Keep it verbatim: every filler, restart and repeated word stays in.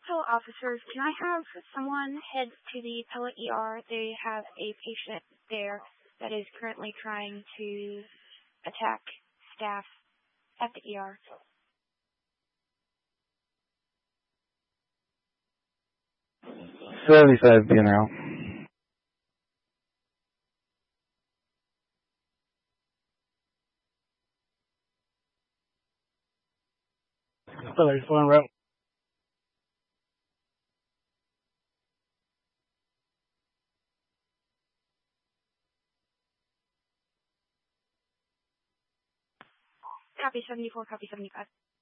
Pella officers, can I have someone head to the Pella E R? They have a patient there that is currently trying to attack staff at the E R. seventy-five being around. seventy-four en route. Copy seventy-four, copy seventy-five.